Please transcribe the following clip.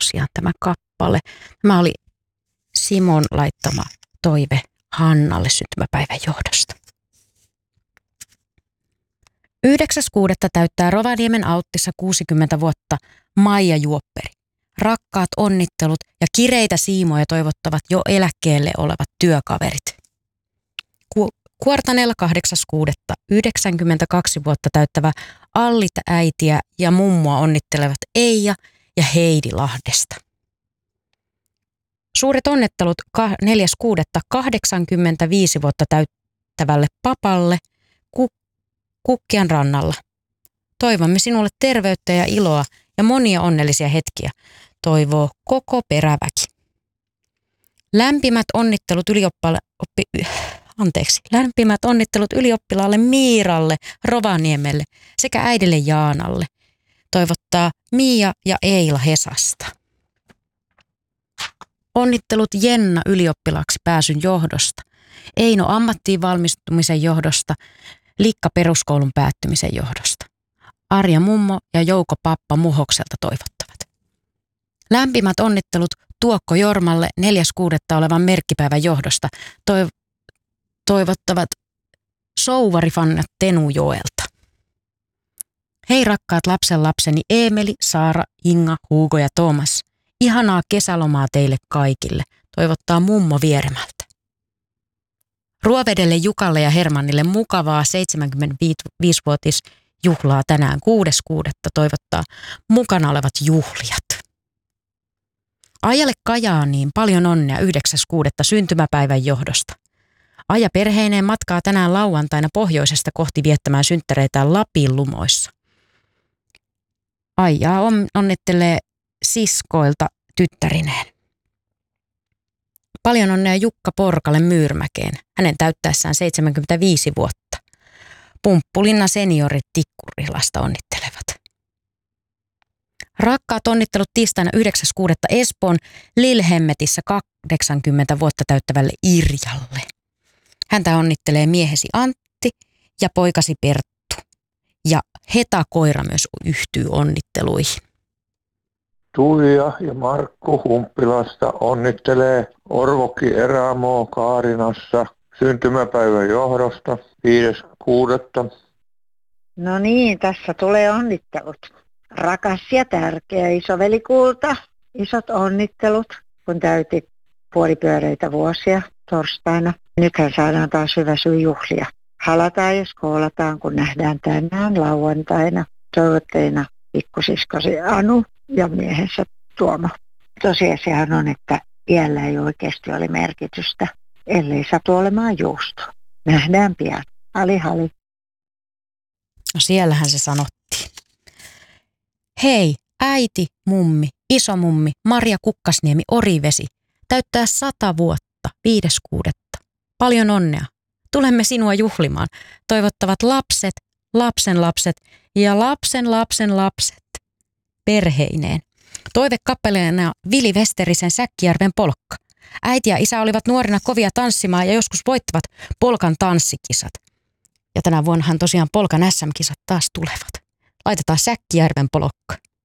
tosiaan tämä kappale. Tämä oli Simon laittama toive Hannalle syntymäpäivän johdosta. 9.6. täyttää Rovaniemen Auttissa 60 vuotta Maija Juopperi. Rakkaat onnittelut ja kireitä siimoja toivottavat jo eläkkeelle olevat työkaverit. Kuortaneella 8.6. 92 vuotta täyttävä Allita äitiä ja mummoa onnittelevat Eija ja Heidi Lahdesta. Suuret onnittelut 4.6. 85 vuotta täyttävälle papalle Kukkian rannalla. Toivomme sinulle terveyttä ja iloa ja monia onnellisia hetkiä, toivoo koko peräväki. Lämpimät onnittelut ylioppilaalle Miiralle Rovaniemelle sekä äidille Jaanalle, toivottaa Miia ja Eila Hesasta. Onnittelut Jenna ylioppilaaksi pääsyn johdosta, Eino ammattiin valmistumisen johdosta, Likka peruskoulun päättymisen johdosta. Arja mummo ja Jouko pappa Muhokselta toivottavat. Lämpimät onnittelut Tuokko Jormalle 4.6. olevan merkkipäivän johdosta toivottavat souvarifannat Tenujoelta. Hei rakkaat lapsenlapseni Eemeli, Saara, Inga, Hugo ja Thomas. Ihanaa kesälomaa teille kaikille, toivottaa mummo Vieremältä. Ruovedelle Jukalle ja Hermannille mukavaa 75-vuotisjuhlaa tänään 6.6. toivottaa mukana olevat juhlijat. Ajalle Kajaaniin paljon onnea 9.6. syntymäpäivän johdosta. Aja perheineen matkaa tänään lauantaina pohjoisesta kohti viettämään synttäreitään Lapin Lumoissa. Aijaa onnittelee siskoilta tyttärineen. Paljon onnea Jukka Porkalle Myyrmäkeen, hänen täyttäessään 75 vuotta. Pumppulinna seniorit Tikkurilasta onnittelevat. Rakkaat onnittelut tiistaina 9.6. Espoon Lilhemmetissä 80 vuotta täyttävälle Irjalle. Häntä onnittelee miehesi Antti ja poikasi Perttu. Ja Heta koira myös yhtyy onnitteluihin. Tuija ja Markku Humppilasta onnittelee Orvokki Erämoo Kaarinassa syntymäpäivän johdosta 5.6. No niin, tässä tulee onnittelut. Rakas ja tärkeä isoveli Kulta, isot onnittelut, kun täytit puolipyöreitä vuosia torstaina. Nythän saadaan taas hyvä syy juhlia. Halataan ja skoolataan, kun nähdään tänään lauantaina. Toivotteina pikkusiskosi Anu ja miehensä Tuomo. Tosiasiahan on, että iällä ei oikeasti ole merkitystä, ellei satu olemaan juusto. Nähdään pian. Ali. No siellähän se sanottiin. Hei, äiti, mummi, isomummi, Marja Kukkasniemi, Orivesi, täyttää 100 vuotta 5.6. Paljon onnea. Tulemme sinua juhlimaan. Toivottavat lapset, lapsenlapset ja lapsenlapset perheineen. Toivekappaleena Vili Westerisen Säkkijärven polkka. Äiti ja isä olivat nuorina kovia tanssimaan ja joskus voittavat polkan tanssikisat. Ja tänä vuonnahan tosiaan polkan SM-kisat taas tulevat. Laitetaan Säkkijärven polkka.